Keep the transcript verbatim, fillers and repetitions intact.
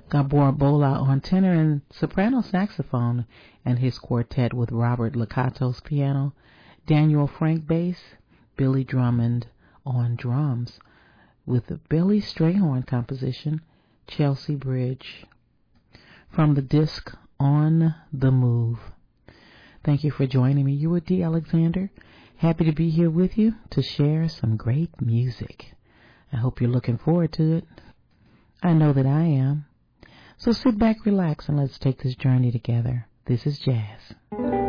Gabor Bola on tenor and soprano saxophone and his quartet with Robert Lakatos piano, Daniel Frank bass, Billy Drummond on drums with the Billy Strayhorn composition, Chelsea Bridge. From the disc On the Move. Thank you for joining me. You were D. Alexander. Happy to be here with you to share some great music. I hope you're looking forward to it. I know that I am. So sit back, relax, and let's take this journey together. This is jazz.